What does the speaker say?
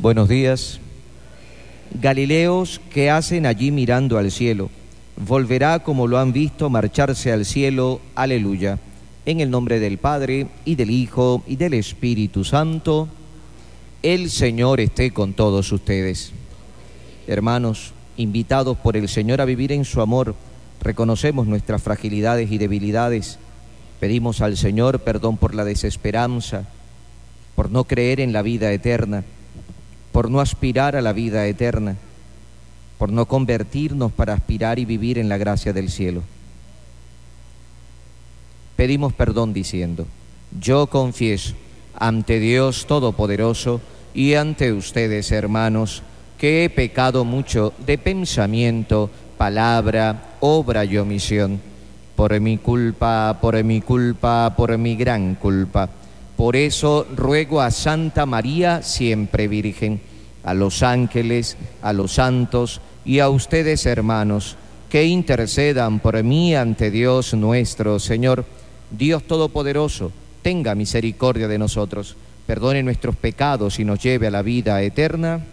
Buenos días. Galileos, ¿qué hacen allí mirando al cielo? Volverá como lo han visto marcharse al cielo. Aleluya. En el nombre del Padre, y del Hijo, y del Espíritu Santo. El Señor esté con todos ustedes. Hermanos, invitados por el Señor a vivir en su amor, reconocemos nuestras fragilidades y debilidades. Pedimos al Señor perdón por la desesperanza, por no creer en la vida eterna, por no aspirar a la vida eterna, por no convertirnos para aspirar y vivir en la gracia del cielo. Pedimos perdón diciendo: yo confieso ante Dios Todopoderoso y ante ustedes, hermanos, que he pecado mucho de pensamiento, palabra, obra y omisión, por mi culpa, por mi gran culpa. Por eso ruego a Santa María, siempre Virgen, a los ángeles, a los santos y a ustedes, hermanos, que intercedan por mí ante Dios nuestro Señor. Dios Todopoderoso, tenga misericordia de nosotros, perdone nuestros pecados y nos lleve a la vida eterna.